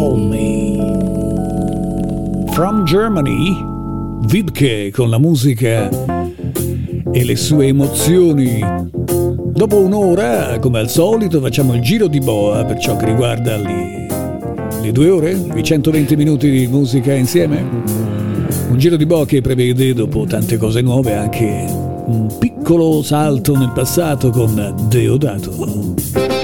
Hold Me. From Germany, Wiebke con la musica e le sue emozioni. Dopo un'ora, come al solito, facciamo il giro di boa per ciò che riguarda le 2 ore, i 120 minuti di musica insieme. Un giro di boa che prevede, dopo tante cose nuove, anche un piccolo salto nel passato con Deodato.